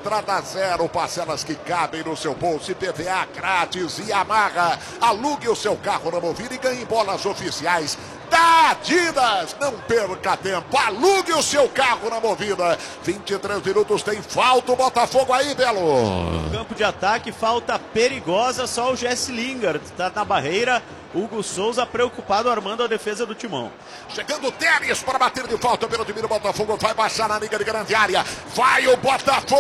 entrada zero, parcelas que cabem no seu bolso, IPVA grátis e amarra. Alugue o seu carro na Movida e ganhe bolas oficiais da Adidas. Não perca tempo, alugue o seu carro na Movida. 23 minutos, tem falta o Botafogo aí, Belo. Campo de ataque, falta perigosa, só o Jesse Lingard está na barreira. Hugo Souza preocupado, armando a defesa do Timão. Chegando o Teres para bater de falta pelo time do Botafogo, vai baixar na liga de grande área. Vai o Botafogo.